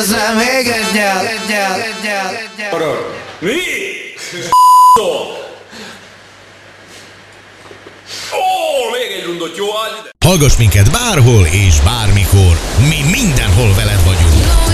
Még egyel. Mi? Ó, még egy rundot, jó? Hallgass minket bárhol és bármikor, mi mindenhol veled vagyunk.